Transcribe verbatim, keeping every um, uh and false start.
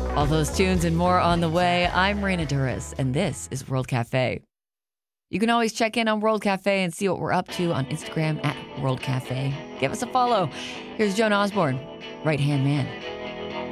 All those tunes and more on the way. I'm Marina Duras, and this is World Cafe. You can always check in on World Cafe and see what we're up to on Instagram at World Cafe. Give us a follow. Here's Joan Osborne, Right Hand Man.